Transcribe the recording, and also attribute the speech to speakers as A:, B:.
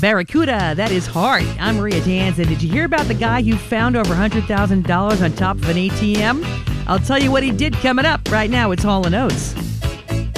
A: Barracuda, that is hard. I'm Maria Danz, and did you hear about the guy who found over $100,000 on top of an ATM? I'll tell you what he did coming up. Right now, it's Hall & Oates.